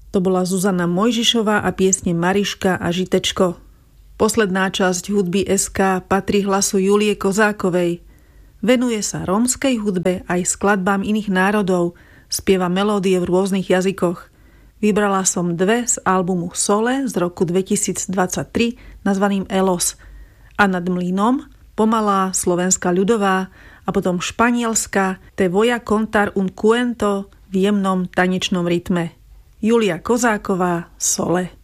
To bola Zuzana Mojžišová a piesne Mariška a Žitečko. Posledná časť hudby SK patrí hlasu Julie Kozákovej. Venuje sa rómskej hudbe aj skladbám iných národov, spieva melódie v rôznych jazykoch. Vybrala som dve z albumu Sole z roku 2023 nazvaným Elos a Nad mlynom pomalá slovenská ľudová a potom španielská Te voy a contar un cuento v jemnom tanečnom rytme. Julia Kozáková, Sole.